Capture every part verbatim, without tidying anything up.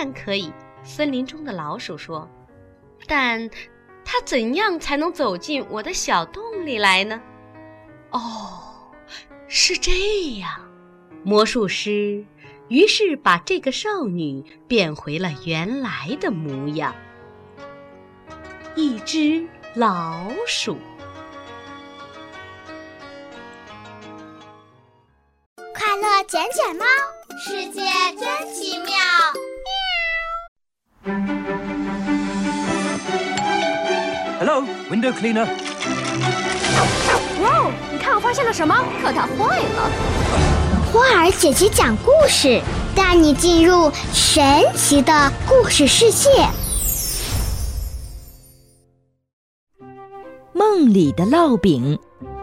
然可以，森林中的老鼠说，但它怎样才能走进我的小洞里来呢？哦，是这样。魔术师于是把这个少女变回了原来的模样，一只老鼠。 快乐捡捡猫，世界真奇妙。 Hello, window cleaner. 哇哦，你看我发现了什么？可它坏了。 花儿姐姐讲故事，带你进入神奇的故事世界。 梦里的烙饼。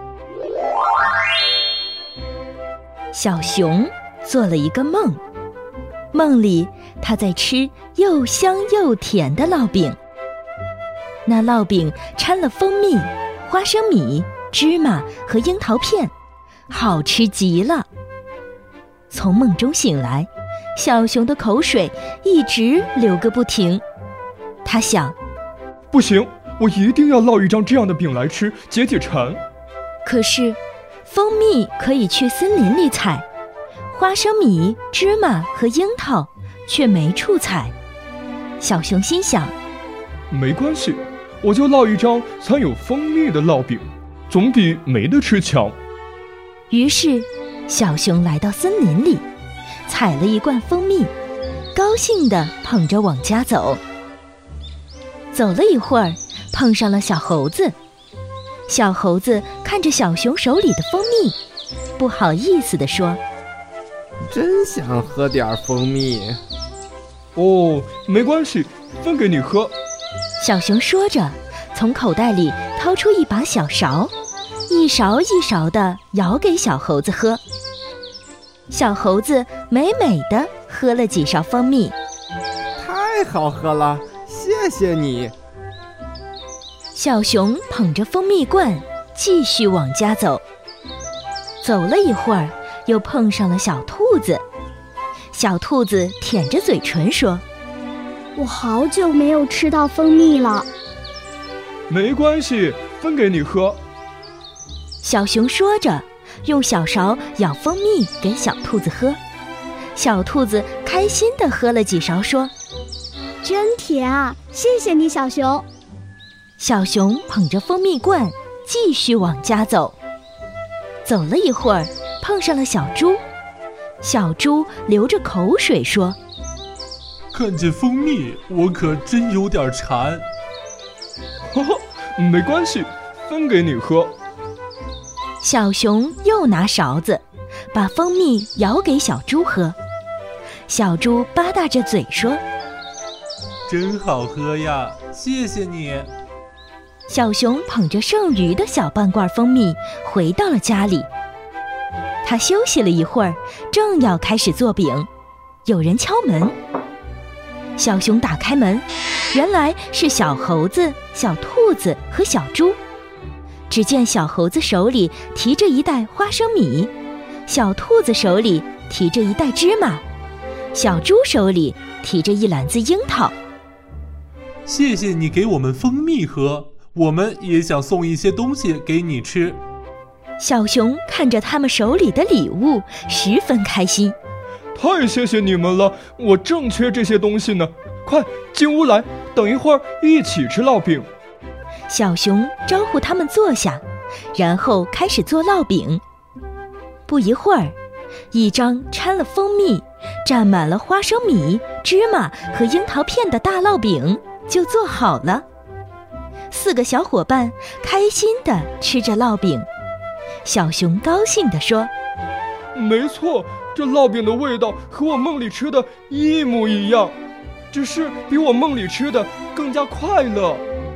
小熊做了一个梦，梦里他在吃又香又甜的烙饼。那烙饼掺了蜂蜜、花生米、芝麻和樱桃片，好吃极了。从梦中醒来，小熊的口水一直流个不停。他想， 不行，我一定要烙一张这样的饼来吃，解解馋。 可是蜂蜜可以去森林里采，花生米、芝麻和樱桃却没处采。小熊心想， 没关系，我就烙一张掺有蜂蜜的烙饼，总比没得吃强。 于是小熊来到森林里，采了一罐蜂蜜，高兴地捧着往家走。走了一会儿，碰上了小猴子。小猴子看着小熊手里的蜂蜜，不好意思地说， 真想喝点蜂蜜。 哦，没关系，分给你喝。 小熊说着，从口袋里掏出一把小勺，一勺一勺地舀给小猴子喝。小猴子美美地喝了几勺蜂蜜。 太好喝了，谢谢你。 小熊捧着蜂蜜罐继续往家走。走了一会儿，又碰上了小兔子。小兔子舔着嘴唇说， 我好久没有吃到蜂蜜了。 没关系，分给你喝。 小熊说着，用小勺舀蜂蜜给小兔子喝。小兔子开心地喝了几勺，说， 真甜啊，谢谢你，小熊。 小熊捧着蜂蜜罐继续往家走。走了一会儿，碰上了小猪。小猪流着口水说， 看见蜂蜜我可真有点馋。 呵呵，没关系，分给你喝。 小熊又拿勺子把蜂蜜舀给小猪喝。小猪吧嗒着嘴说， 真好喝呀，谢谢你。 小熊捧着剩余的小半罐蜂蜜回到了家里。他休息了一会儿，正要开始做饼，有人敲门。小熊打开门，原来是小猴子、小兔子和小猪。只见小猴子手里提着一袋花生米，小兔子手里提着一袋芝麻，小猪手里提着一篮子樱桃。 谢谢你给我们蜂蜜喝，我们也想送一些东西给你吃。 小熊看着他们手里的礼物，十分开心。 太谢谢你们了，我正缺这些东西呢。快进屋来，等一会儿一起吃烙饼。 小熊招呼他们坐下，然后开始做烙饼。不一会儿，一张掺了蜂蜜、蘸满了花生米、芝麻和樱桃片的大烙饼就做好了。四个小伙伴开心地吃着烙饼。小熊高兴地说， 没错，这烙饼的味道和我梦里吃的一模一样，只是比我梦里吃的更加快乐。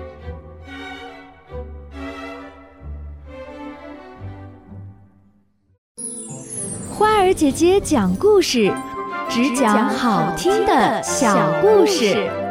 花儿姐姐讲故事，只讲好听的小故事。